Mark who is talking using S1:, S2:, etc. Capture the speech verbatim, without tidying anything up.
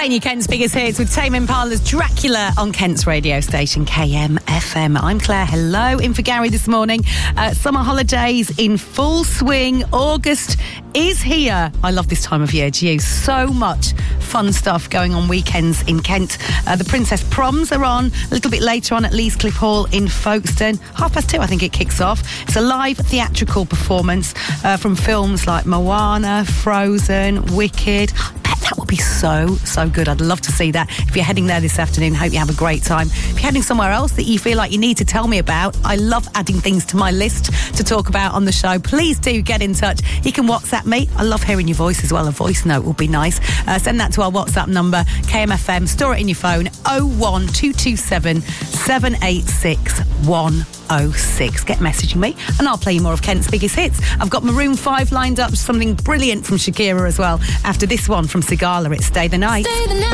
S1: Playing your Kent's biggest hits with Tame Impala's Dracula on Kent's radio station K M F M. I'm Claire. Hello. In for Gary this morning. Uh, summer holidays in full swing. August is here. I love this time of year. Gee, so much fun stuff going on weekends in Kent. Uh, the Princess Proms are on a little bit later on at Leescliffe Hall in Folkestone. Half past two, I think it kicks off. It's a live theatrical performance uh, from films like Moana, Frozen, Wicked. I bet that would be so, so good. I'd love to see that. If you're heading there this afternoon, hope you have a great time. If you're heading somewhere else that you feel like you need to tell me about, I love adding things to my list to talk about on the show. Please do get in touch. You can WhatsApp me. I love hearing your voice as well. A voice note will be nice. Uh, send that to our WhatsApp number, K M F M. Store it in your phone, oh one two two seven, seven eight six, one oh six. Get messaging me and I'll play you more of Kent's biggest hits. I've got Maroon five lined up, something brilliant from Shakira as well. After this one from Sigala, it's Stay the Night. Stay the night.